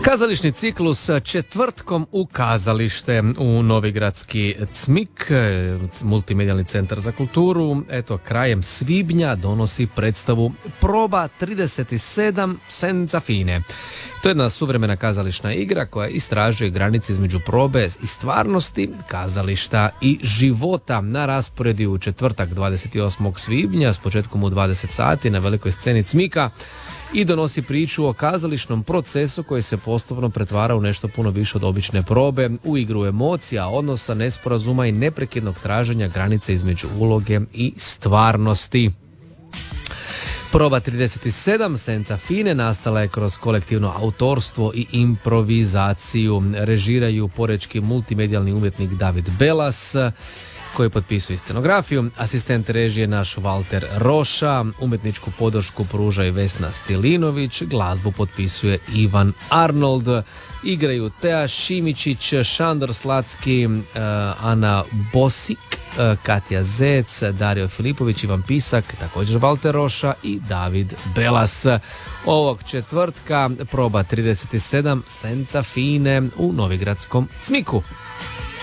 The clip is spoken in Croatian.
Kazališni ciklus četvrtkom u kazalište u Novigradski CMIK, multimedijalni centar za kulturu, eto krajem svibnja donosi predstavu Proba 37 Senza fine. To je jedna suvremena kazališna igra koja istražuje granice između probe i stvarnosti, kazališta i života. Na rasporedi u četvrtak 28. svibnja s početkom u 20 sati na velikoj sceni CMIK-a i donosi priču o kazališnom procesu koji se postupno pretvara u nešto puno više od obične probe, u igru emocija, odnosa, nesporazuma i neprekidnog traženja granice između uloge i stvarnosti. Proba 37 Senza fine nastala je kroz kolektivno autorstvo i improvizaciju. Režiraju porečki multimedijalni umjetnik David Belas, koji potpisuje scenografiju, asistent režije naš Valter Roša, umjetničku podršku pruža i Vesna Stilinović, glazbu potpisuje Ivan Arnold, igraju Tea Šimičić, Šandor Slacki, Ana Bosik, Katja Zec, Dario Filipović, Ivan Pisak, također Valter Roša i David Belas. Ovog četvrtka Proba 37 Senza fine u Novigradskom CMIK-u.